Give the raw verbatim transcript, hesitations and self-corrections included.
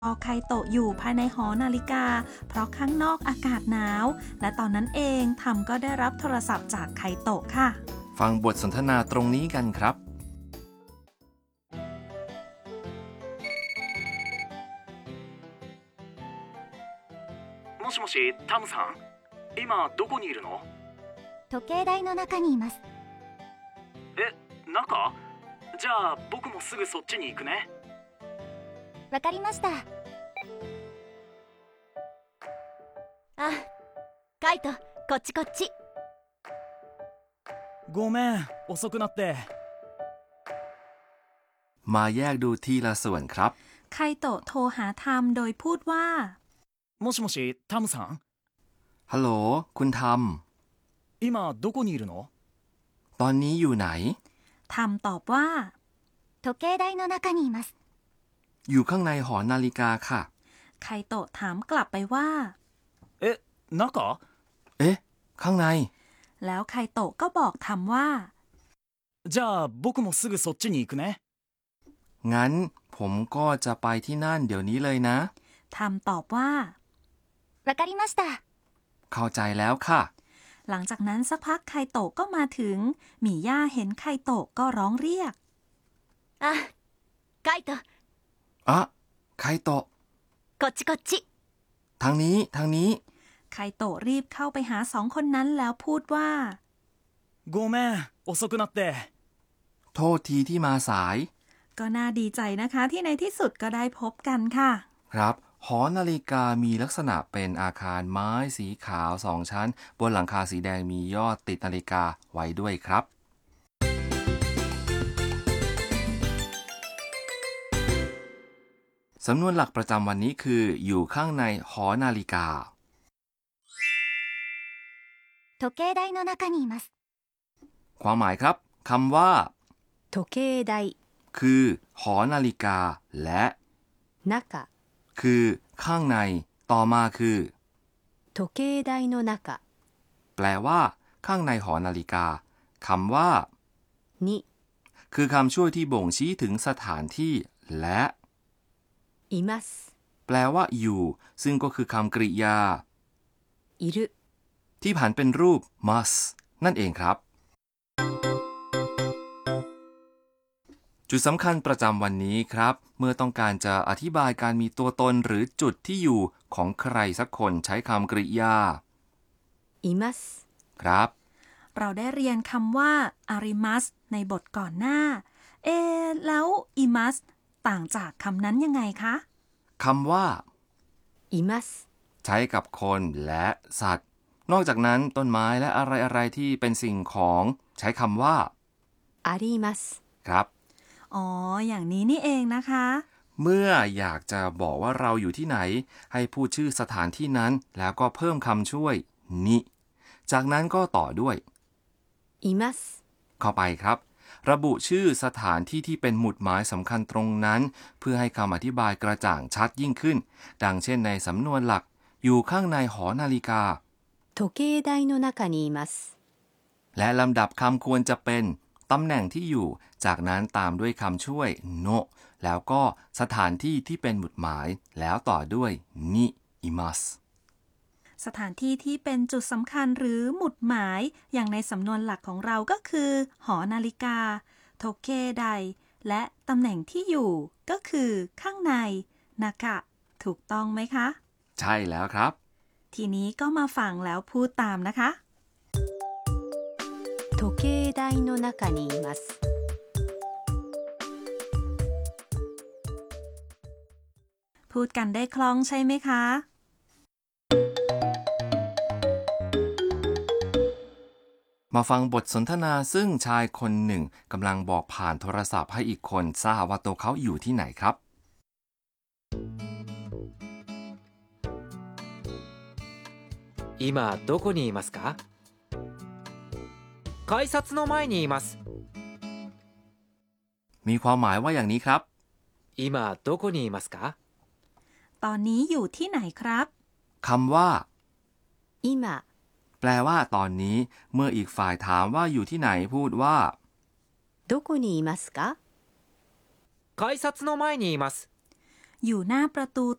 รอไคโตะอยู่ภายในหอนาฬิกาเพราะข้างนอกอากาศหนาวและตอนนั้นเองทำก็ได้รับโทรศัพท์จากไคโตะค่ะฟังบทสนทนาตรงนี้กันครับもしもし、タムさん、今どこにいるの？ 時計台の中にいます。 え、中？じゃあ僕もすぐそっちに行くね。 わかりました。あ、カイト、こっちこっち。 ごめん、遅くなって。 มาแยกดูทีละส่วนครับไคโตะโทรหาทัมโดยพูดว่าもしもし、タムさん。 ฮัลโหลคุณทัม今どこにいるの？ ตอนนี้อยู่ไหนทัมตอบว่า時計台の中にいます。 อยู่ข้างในหอนาฬิกาค่ะไคโตะถามกลับไปว่าえ、中？ เอ๊ะข้างในแล้วไคโตะก็บอกทัมว่าじゃあ僕もすぐそっちに行くね。 งั้นผมก็จะไปที่นั่นเดี๋ยวนี้เลยนะทัมตอบว่าわかりました。 เข้าใจแล้วค่ะหลังจากนั้นสักพักไคโตะก็มาถึงหมี่ย่าเห็นไคโตะก็ร้องเรียกあ、カイト。 อะไคโตะこっちこっち。 ทางนี้ทางนี้ไคโตะรีบเข้าไปหาสองคนนั้นแล้วพูดว่าごめん、遅くなって。 โทษทีที่มาสายก็น่าดีใจนะคะที่ในที่สุดก็ได้พบกันค่ะครับหอนาฬิกามีลักษณะเป็นอาคารไม้สีขาวสองชั้นบนหลังคาสีแดงมียอดติดนาฬิกาไว้ด้วยครับสำนวนหลักประจำวันนี้คืออยู่ข้างในหอนาฬิกา時計台の中にいます。 ความหมายครับคำว่า時計台คือหอนาฬิกาและ中คือข้างในต่อมาคือ時計台の中แปลว่าข้างในหอนาฬิกาคำว่าにคือคำช่วยที่บ่งชี้ถึงสถานที่และいますแปลว่าอยู่ซึ่งก็คือคำกริยาいるที่ผันเป็นรูป must นั่นเองครับจุดสำคัญประจำวันนี้ครับเมื่อต้องการจะอธิบายการมีตัวตนหรือจุดที่อยู่ของใครสักคนใช้คำกริยาいますครับเราได้เรียนคำว่าอาริมัสในบทก่อนหน้าเอแล้วอิมัสต่างจากคำนั้นยังไงคะคำว่าいますใช้กับคนและสัตว์นอกจากนั้นต้นไม้และอะไรๆที่เป็นสิ่งของใช้คำว่าありますครับอ๋ออย่างนี้นี่เองนะคะเมื่ออยากจะบอกว่าเราอยู่ที่ไหนให้พูดชื่อสถานที่นั้นแล้วก็เพิ่มคำช่วยนิจากนั้นก็ต่อด้วยいますเข้าไปครับระบุชื่อสถานที่ที่เป็นหมุดหมายสำคัญตรงนั้นเพื่อให้คำอธิบายกระจ่างชัดยิ่งขึ้นดังเช่นในสำนวนหลักอยู่ข้างในหอนาฬิกา時計台の中にいますและลำดับคำควรจะเป็นตำแหน่งที่อยู่จากนั้นตามด้วยคำช่วยโนแล้วก็สถานที่ที่เป็นหมุดหมายแล้วต่อด้วยนิอิมัสสถานที่ที่เป็นจุดสำคัญหรือหมุดหมายอย่างในสำนวนหลักของเราก็คือหอนาฬิกาโทเกไดและตำแหน่งที่อยู่ก็คือข้างในนากะถูกต้องไหมคะใช่แล้วครับทีนี้ก็มาฟังแล้วพูดตามนะคะ時計台の中にいますพูดกันได้คล่องใช่ไหมคะมาฟังบทสนทนาซึ่งชายคนหนึ่งกำลังบอกผ่านโทรศัพท์ให้อีกคนทราบว่าตัวเขาอยู่ที่ไหนครับ今どこにいますか？改札の前にいます。 มีความหมายว่าอย่างนี้ครับ今どこにいますか？ ตอนนี้อยู่ที่ไหนครับคำว่า今แปลว่าตอนนี้เมื่ออีกฝ่ายถามว่าอยู่ที่ไหนพูดว่าどこにいますか？ 改札の前にいます。 อยู่หน้าประตู